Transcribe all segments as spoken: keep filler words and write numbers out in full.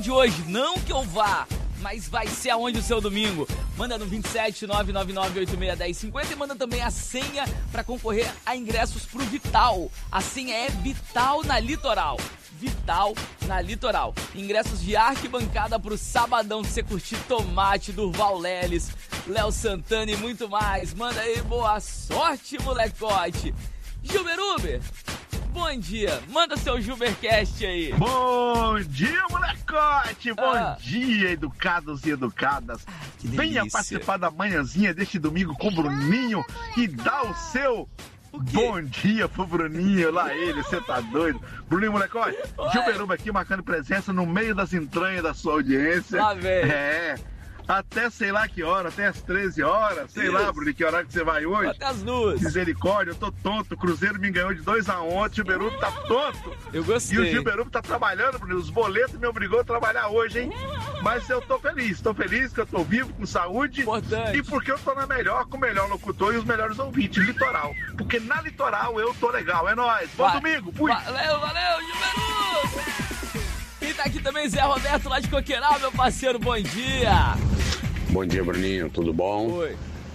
de hoje, não que eu vá, mas vai ser aonde o seu domingo? Manda no vinte e sete, nove nove nove, oito seis, um zero cinco zero e manda também a senha para concorrer a ingressos pro Vital. A senha é Vital na Litoral. Vital na Litoral. Ingressos de arquibancada pro sabadão, pra você curtir Tomate, Durval Leles, Léo Santana e muito mais. Manda aí, boa sorte, molecote. Gilber Uber, bom dia. Manda seu Gilbercast aí. Bom dia, molecote. Bom Ah. dia, educados e educadas. Ah, que Venha delícia. participar da manhãzinha deste domingo com o Bruninho e dá o seu O quê? bom dia pro Bruninho. Lá ele, você tá doido? Bruninho, molecote, Gilber Uber aqui marcando presença no meio das entranhas da sua audiência. Lá vem. É. Até sei lá que hora, até as treze horas. Sei Isso. lá, Bruninho, que hora que você vai hoje. Até as duas. Misericórdia, eu tô tonto. O Cruzeiro me ganhou de dois a um ontem. O Gilber Uber tá tonto. Eu E o gostei. Gilber Uber tá trabalhando, Bruno. Os boletos me obrigou a trabalhar hoje, hein? Mas eu tô feliz. Tô feliz que eu tô vivo, com saúde. Importante. E porque eu tô na melhor, com o melhor locutor e os melhores ouvintes, Litoral. Porque na Litoral eu tô legal. É nóis. Bom Vai. domingo. Fui. Valeu, valeu, Gilberu! Quem tá aqui também, Zé Roberto, lá de Coqueiral, meu parceiro, bom dia! Bom dia, Bruninho, tudo bom? Oi.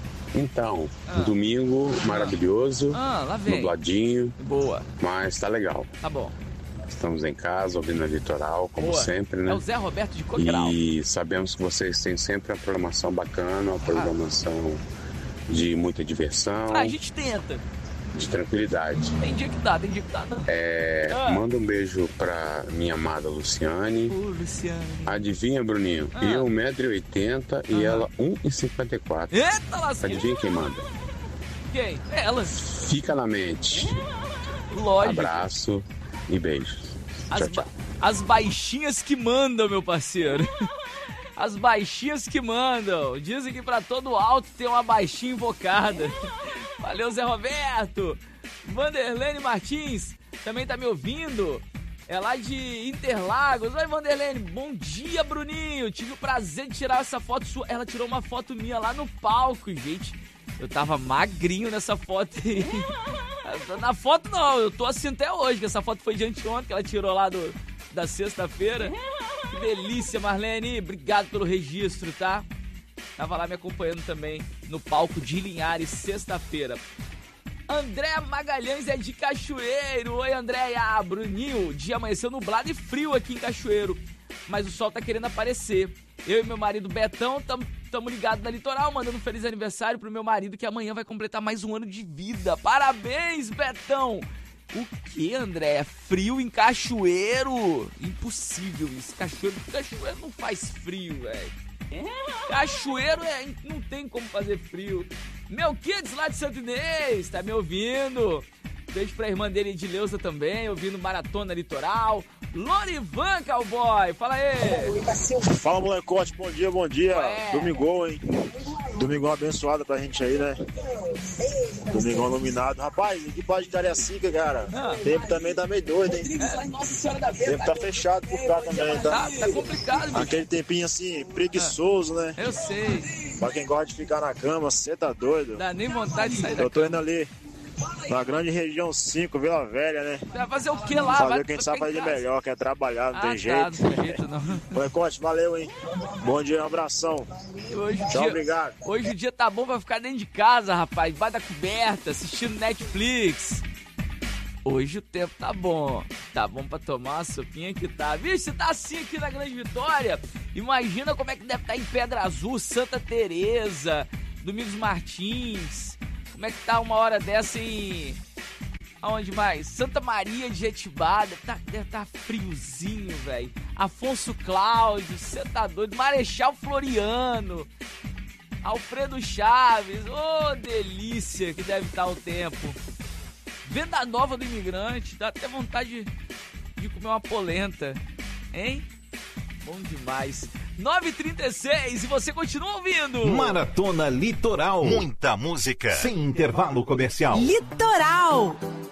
Então, Ah. domingo maravilhoso, Ah, lá vem. nubladinho, Boa, mas tá legal. tá bom. Estamos em casa, ouvindo a Litoral, como Boa. sempre, É né? o Zé Roberto de Coqueiral. E sabemos que vocês têm sempre uma programação bacana, uma programação de muita diversão, Ah, a gente tenta. de tranquilidade. Tem dia que dá, tem dia que dá. Não. É, Ah. Manda um beijo pra minha amada Luciane. Ô, Luciano. Adivinha, Bruninho? Ah. Eu, um metro e oitenta e ela, um e cinquenta e quatro. Eita, lasqueira. Adivinha quem manda? Quem? Ela. Fica na mente. Lógico. Abraço e beijos. As, Tchau, tchau. ba- as baixinhas que mandam, meu parceiro. As baixinhas que mandam. Dizem que pra todo alto tem uma baixinha invocada. Valeu, Zé Roberto. Vanderlene Martins também tá me ouvindo. É lá de Interlagos. Oi, Vanderlene. Bom dia, Bruninho. Tive o prazer de tirar essa foto sua. Ela tirou uma foto minha lá no palco, gente. Eu tava magrinho nessa foto aí. Na foto não, eu tô assim até hoje, que essa foto foi de anteontem, que ela tirou lá do, da sexta-feira. Que delícia, Marlene. Obrigado pelo registro, tá? Tava lá me acompanhando também no palco de Linhares, sexta-feira. André Magalhães é de Cachoeiro. Oi, André. Ah, Bruninho, o dia amanheceu nublado e frio aqui em Cachoeiro, mas o sol tá querendo aparecer. Eu e meu marido Betão estamos ligados na Litoral, mandando um feliz aniversário pro meu marido, que amanhã vai completar mais um ano de vida. Parabéns, Betão! O que, André? É frio em Cachoeiro? Impossível isso. Cachoeiro, Cachoeiro não faz frio, velho. Cachoeiro é, não tem como fazer frio. Meu Kids lá de Santo Inês, tá me ouvindo? Beijo pra irmã dele, Edileuza, também, ouvindo Maratona Litoral. Lorivan, cowboy, fala aí. Fala, molecote, bom dia, bom dia. Ué. Domingão, hein? Domingão abençoado pra gente aí, né? Domingão iluminado. Rapaz, aqui pra de Cariacica, cara. Ah. O tempo também tá meio doido, hein? O tempo tá fechado por cá também, Tá, tá? tá complicado, bicho. Aquele tempinho assim, preguiçoso, né? Eu sei. Pra quem gosta de ficar na cama, você tá doido. Dá nem vontade de sair da Eu tô indo ali na grande região cinco, Vila Velha, né? Você vai fazer o que lá? Fazer Vai o que a gente ficar sabe em fazer de casa. melhor, quer trabalhar, não Ah, tem tá, jeito. não tem jeito não. Molecote, valeu, hein? Bom dia, um abração. Hoje o Tchau, dia, obrigado. hoje o dia tá bom pra ficar dentro de casa, rapaz. Debaixo da coberta, assistindo Netflix. Hoje o tempo tá bom. Tá bom pra tomar uma sopinha que tá. Vixe, se tá assim aqui na Grande Vitória, imagina como é que deve estar em Pedra Azul, Santa Teresa, Domingos Martins. Como é que tá uma hora dessa em... Aonde mais? Santa Maria de Jetibá, deve tá, deve tá friozinho, velho. Afonso Cláudio, você tá doido. Marechal Floriano, Alfredo Chaves, ô oh, delícia que deve estar o tempo. Venda Nova do Imigrante, dá até vontade de, de comer uma polenta, hein? Bom demais. nove e trinta e seis e você continua ouvindo. Maratona Litoral. Muita música. Sem intervalo comercial. Litoral.